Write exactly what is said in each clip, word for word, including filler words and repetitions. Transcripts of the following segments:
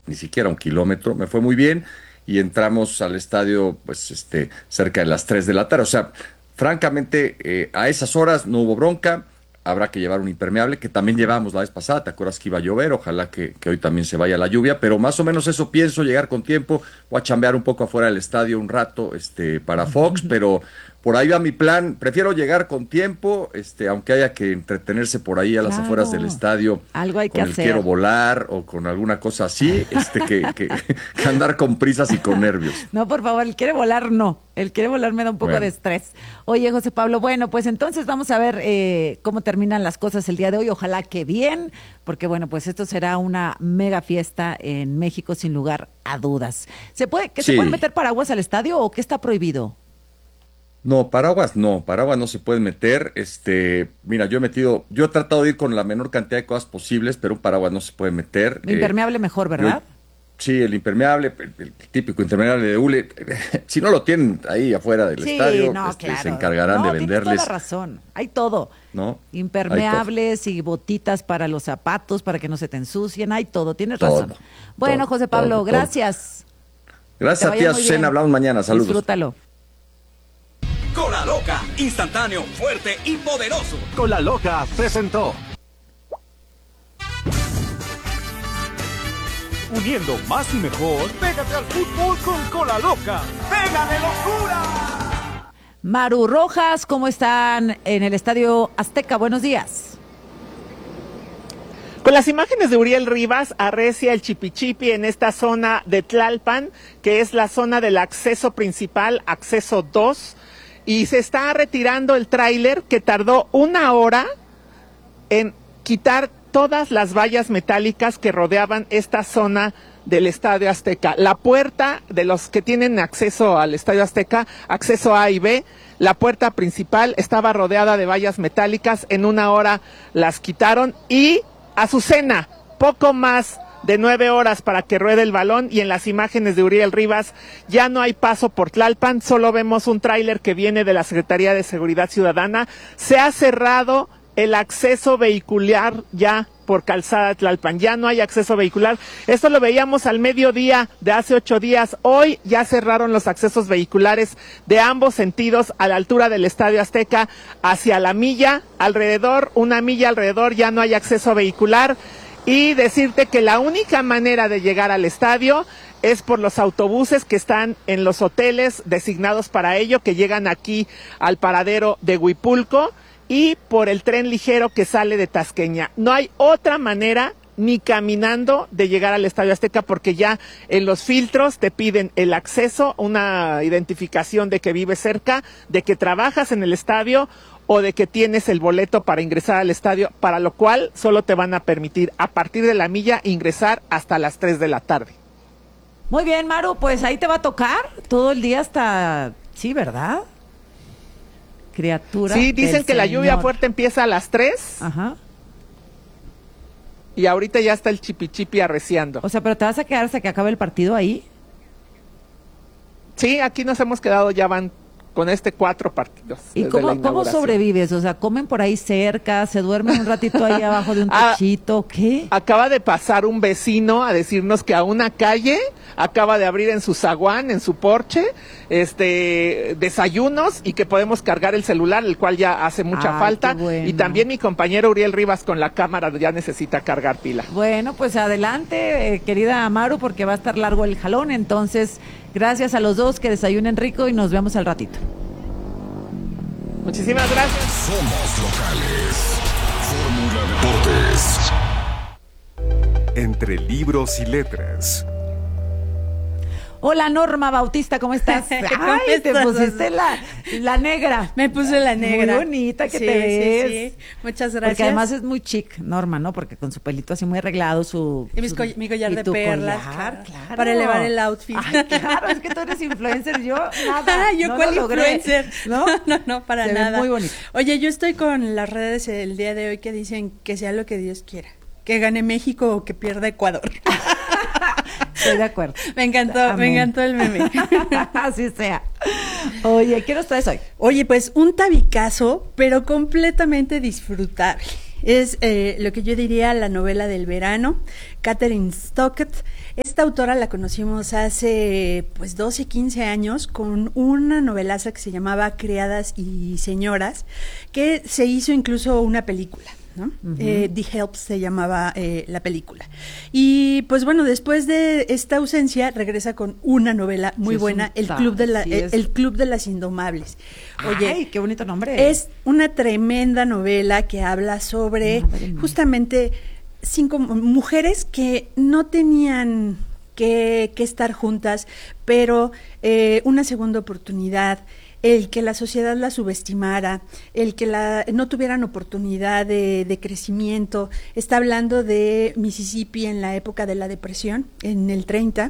ni siquiera un kilómetro, me fue muy bien y entramos al estadio pues este cerca de las tres de la tarde, o sea, francamente eh, a esas horas no hubo bronca. Habrá que llevar un impermeable, que también llevamos la vez pasada, ¿te acuerdas que iba a llover? Ojalá que, que hoy también se vaya la lluvia, pero más o menos eso pienso, llegar con tiempo, voy a chambear un poco afuera del estadio un rato, este, para Fox, pero por ahí va mi plan, prefiero llegar con tiempo, este, aunque haya que entretenerse por ahí a las Claro, afueras del estadio, algo hay que con el hacer. quiero volar o con alguna cosa así, este, que, que, que andar con prisas y con nervios. No, por favor, el quiere volar no. El quiere volar me da un poco Bueno. de estrés. Oye, José Pablo, bueno, pues entonces vamos a ver eh, cómo terminan las cosas el día de hoy. Ojalá que bien, porque bueno, pues esto será una mega fiesta en México sin lugar a dudas. ¿Se puede, que se Sí. pueden meter paraguas al estadio o qué está prohibido? No, paraguas no, paraguas no se pueden meter. Este, mira, yo he metido, yo he tratado de ir con la menor cantidad de cosas posibles, pero un paraguas no se puede meter. Lo impermeable mejor, ¿verdad? Yo- sí, el impermeable, el, el típico impermeable de hule. Si no lo tienen ahí afuera del Sí, estadio, no, este, claro. se encargarán No, de tienes venderles, toda la razón. Hay todo. ¿no? Impermeables y botitas para los zapatos, para que no se te ensucien. Hay todo, tienes Todo, razón. Bueno, todo, José Pablo, todo, todo. gracias. Gracias Que a ti, vaya muy Azucena. bien. Hablamos mañana. Saludos. Disfrútalo. Cola Loca, instantáneo, fuerte y poderoso. Cola Loca presentó. Uniendo más y mejor, pégate al fútbol con Cola Loca. ¡Pégale locura! Maru Rojas, ¿cómo están en el Estadio Azteca? Buenos días. Con las imágenes de Uriel Rivas, arrecia el chipichipi en esta zona de Tlalpan, que es la zona del acceso principal, acceso dos, y se está retirando el tráiler que tardó una hora en quitar todas las vallas metálicas que rodeaban esta zona del Estadio Azteca. La puerta de los que tienen acceso al Estadio Azteca, acceso A y B, la puerta principal estaba rodeada de vallas metálicas, en una hora las quitaron y Azucena, poco más de nueve horas para que ruede el balón, y en las imágenes de Uriel Rivas ya no hay paso por Tlalpan, solo vemos un tráiler que viene de la Secretaría de Seguridad Ciudadana. Se ha cerrado el acceso vehicular ya por Calzada de Tlalpan, ya no hay acceso vehicular. Esto lo veíamos al mediodía de hace ocho días. Hoy ya cerraron los accesos vehiculares de ambos sentidos a la altura del Estadio Azteca hacia la milla, alrededor, una milla alrededor ya no hay acceso vehicular. Y decirte que la única manera de llegar al estadio es por los autobuses que están en los hoteles designados para ello, que llegan aquí al paradero de Huipulco, y por el tren ligero que sale de Tasqueña. No hay otra manera, ni caminando, de llegar al Estadio Azteca, porque ya en los filtros te piden el acceso, una identificación de que vives cerca, de que trabajas en el estadio o de que tienes el boleto para ingresar al estadio, para lo cual solo te van a permitir a partir de la milla ingresar hasta las tres de la tarde. Muy bien, Maru, pues ahí te va a tocar todo el día hasta... Sí, ¿verdad? Criatura. Sí, dicen del que la lluvia Señor. fuerte empieza a las tres Ajá. y ahorita ya está el chipichipi arreciando. O sea, pero te vas a quedar hasta que acabe el partido ahí. Sí, aquí nos hemos quedado, ya van con este cuatro partidos. ¿Y desde cómo, la cómo inauguración. sobrevives? O sea, ¿comen por ahí cerca? ¿Se duermen un ratito ahí abajo de un Ah, techito? ¿Qué? Acaba de pasar un vecino a decirnos que a una calle acaba de abrir en su zaguán, en su porche, este, desayunos, y que podemos cargar el celular, el cual ya hace mucha Ay, falta. qué bueno. Y también mi compañero Uriel Rivas con la cámara ya necesita cargar pila. Bueno, pues adelante, eh, querida Amaru, porque va a estar largo el jalón. Entonces, gracias a los dos, que desayunen rico y nos vemos al ratito. Muchísimas gracias. Somos locales. Fórmula Deportes. Entre libros y letras. Hola, Norma Bautista, ¿cómo estás? ¿Cómo Ay, te estás? pusiste la, la negra. Me puse la negra. Muy bonita que Sí, te sí, ves. sí. Muchas gracias. Porque además es muy chic, Norma, ¿no? Porque con su pelito así muy arreglado, su... Y mis su- coll- mi collar y de tu perlas, collar, claro, claro. para elevar el outfit. Ay, claro, es que tú eres influencer, yo nada, Ah, yo no cuál lo logré, influencer. ¿no? no, no, para Se ve nada. muy bonito. Oye, yo estoy con las redes el día de hoy que dicen que sea lo que Dios quiera. Que gane México o que pierda Ecuador. Estoy de acuerdo. Me encantó, Amén. me encantó el meme. Así sea. Oye, ¿qué nos traes hoy? Oye, pues un tabicazo, pero completamente disfrutable. es eh, lo que yo diría la novela del verano. Katherine Stockett. Esta autora la conocimos hace pues doce, quince años con una novelaza que se llamaba Criadas y Señoras, que se hizo incluso una película, ¿no? Uh-huh. eh, The Help se llamaba eh, la película. Y pues bueno, después de esta ausencia regresa con una novela muy sí, buena, el club, de la, sí, el, el Club de las Indomables. Oye, ay, qué bonito nombre. Es una tremenda novela que habla sobre Madre justamente cinco mujeres que no tenían que, que estar juntas, pero eh, una segunda oportunidad, el que la sociedad la subestimara, el que la, no tuvieran oportunidad de, de crecimiento. Está hablando de Mississippi en la época de la depresión, en el treinta,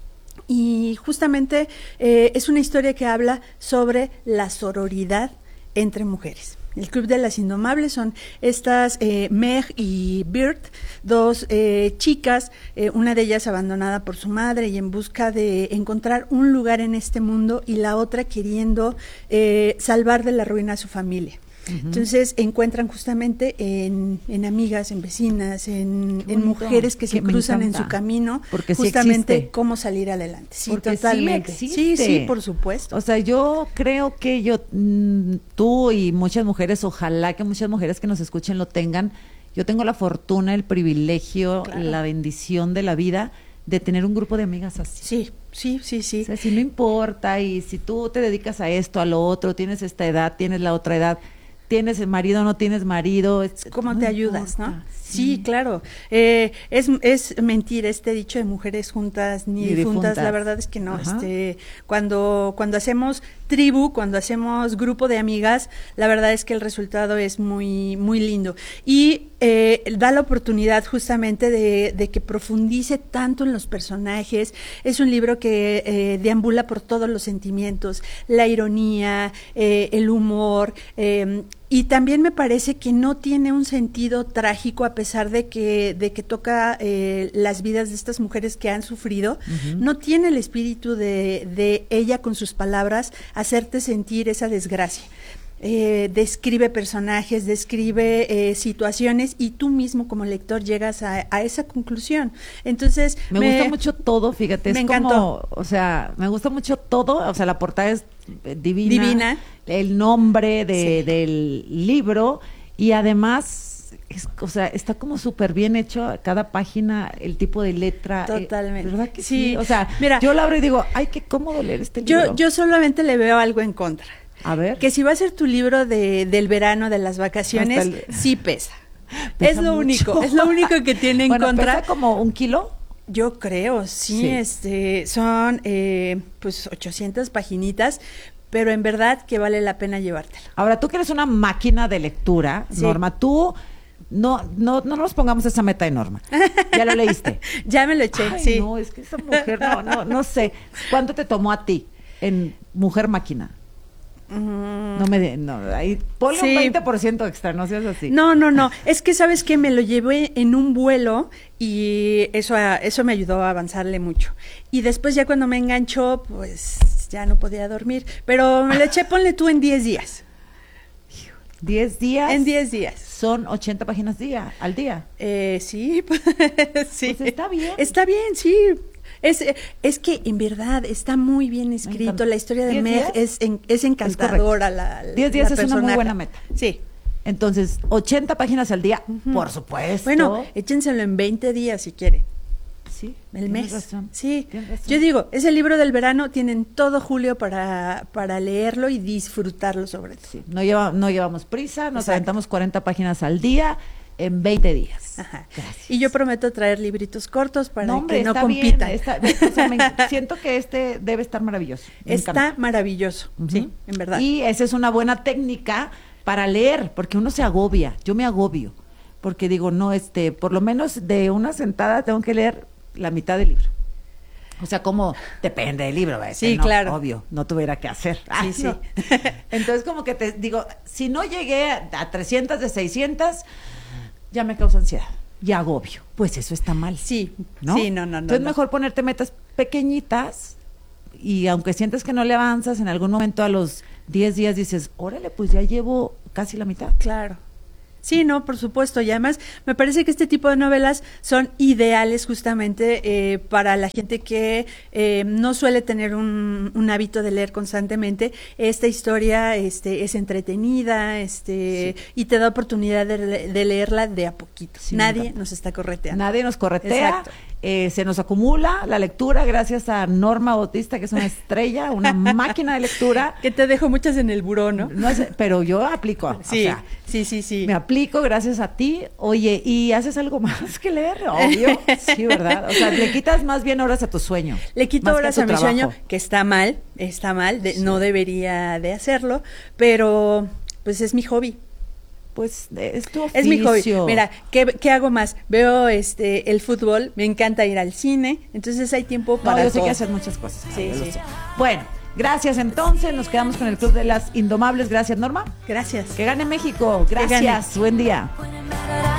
y justamente eh, es una historia que habla sobre la sororidad entre mujeres. El Club de las Indomables son estas eh, Meg y Bird, dos eh, chicas, eh, una de ellas abandonada por su madre y en busca de encontrar un lugar en este mundo, y la otra queriendo eh, salvar de la ruina a su familia. Uh-huh. Entonces encuentran justamente en, en amigas, en vecinas, en, en mujeres que se que cruzan en su camino, porque justamente sí cómo salir adelante. Sí, porque totalmente. Sí, sí, sí, por supuesto. O sea, yo creo que yo, mmm, tú y muchas mujeres, ojalá que muchas mujeres que nos escuchen lo tengan. Yo tengo la fortuna, el privilegio, claro, la bendición de la vida de tener un grupo de amigas así. Sí, sí, sí, sí. O sea, si no importa, y si tú te dedicas a esto, a lo otro, tienes esta edad, tienes la otra edad, tienes el marido, no tienes marido, es, cómo no te ayudas, importa, ¿no? Sí, sí claro. Eh, es es mentira este dicho de mujeres juntas ni, ni difuntas. difuntas. La verdad es que no. Ajá. Este, cuando cuando hacemos tribu, cuando hacemos grupo de amigas, la verdad es que el resultado es muy muy lindo y eh, da la oportunidad justamente de, de que profundice tanto en los personajes. Es un libro que eh, deambula por todos los sentimientos, la ironía, eh, el humor. Eh, Y también me parece que no tiene un sentido trágico, a pesar de que, de que toca eh, las vidas de estas mujeres que han sufrido. Uh-huh. No tiene el espíritu de, de ella con sus palabras hacerte sentir esa desgracia. Eh, describe personajes, describe eh, situaciones, y tú mismo como lector llegas a, a esa conclusión. Entonces me, me gusta mucho todo, fíjate, me es encantó. Como, o sea, me gusta mucho todo, o sea, la portada es divina, divina. El nombre de, sí. del libro, y además es, o sea, está como súper bien hecho cada página, el tipo de letra. Totalmente. Eh, ¿verdad que sí. sí? O sea, mira, yo lo abro y digo, ay, qué cómodo leer este libro. Yo, yo solamente le veo algo en contra. A ver. Que si va a ser tu libro de, del verano, de las vacaciones, el... sí pesa. pesa es lo mucho. único, es lo único que tiene en bueno, contra. ¿Pesa como un kilo? Yo creo, sí, sí. este, son eh, pues ochocientas paginitas, pero en verdad que vale la pena llevártelo. Ahora, tú que eres una máquina de lectura, sí. Norma, tú no, no, no nos pongamos esa meta de Norma. ¿Ya lo leíste? Ya me lo eché, Ay, sí. No, es que esa mujer, no, no, no sé. ¿Cuánto te tomó a ti en Mujer Máquina? Mm. No me no, ahí ponle sí. un veinte por ciento extra, no seas así. No, no, no, es que sabes que me lo llevé en un vuelo y eso eso me ayudó a avanzarle mucho. Y después ya cuando me enganchó, pues ya no podía dormir, pero me lo eché, ponle tú en diez días. ¿diez días? En diez días. Son ochenta páginas día, al día. Eh, sí, sí. Pues está bien. Está bien, sí. Es, es que en verdad está muy bien escrito. La historia de Meg es, en, es encantadora. Es diez días la es una muy buena meta. Sí. Entonces, ochenta páginas al día, uh-huh. por supuesto. Bueno, échenselo en veinte días si quieren. Sí, el mes. Razón. Sí, razón. Yo digo, es el libro del verano, tienen todo julio para, para leerlo y disfrutarlo sobre todo. Sí. No, lleva, no llevamos prisa, nos Exacto. aventamos cuarenta páginas al día en veinte días. Ajá. Gracias. Y yo prometo traer libritos cortos para no, hombre, que no está compitan. Bien, está, o sea, me, siento que este debe estar maravilloso. Me está encanta. maravilloso, uh-huh. sí, en verdad. Y esa es una buena técnica para leer, porque uno se agobia. Yo me agobio, porque digo, no, este, por lo menos de una sentada tengo que leer la mitad del libro. O sea, como depende del libro, ¿ves? Sí, no, claro. Obvio, no tuviera que hacer. Sí, Ay, sí. No. Entonces, como que te digo, si no llegué a, a trescientas de seiscientas, ya me causa ansiedad y agobio. Pues eso está mal. Sí, ¿no? Sí, no, no, no. Entonces, no. mejor ponerte metas pequeñitas y aunque sientes que no le avanzas, en algún momento a los diez días dices, órale, pues ya llevo casi la mitad. Claro. Sí, no, por supuesto. Y además me parece que este tipo de novelas son ideales justamente eh, para la gente que eh, no suele tener un, un hábito de leer constantemente. Esta historia este, es entretenida este, sí. y te da oportunidad de, de leerla de a poquito. Sí, Nadie nos está correteando. Nadie nos corretea. Eh, se nos acumula la lectura gracias a Norma Bautista, que es una estrella, una máquina de lectura. Que te dejo muchas en el buró, ¿no? No sé, pero yo aplico. Sí, o sea, sí, sí, sí. Me aplico gracias a ti. Oye, ¿y haces algo más que leer? Obvio. Sí, ¿verdad? O sea, le quitas más bien horas a tu sueño. Le quito horas a, a mi trabajo. sueño, que está mal, está mal, de, sí. no debería de hacerlo, pero pues es mi hobby. Pues es tu oficio. Es mi hobby. Mira, ¿qué, qué hago más? Veo este el fútbol, me encanta ir al cine, entonces hay tiempo para no, yo todo. sé que hacer muchas cosas. Sí, sí. Sé. Bueno, gracias entonces, nos quedamos con el Club de las Indomables. Gracias, Norma. Gracias. Que gane México. Gracias. Buen día.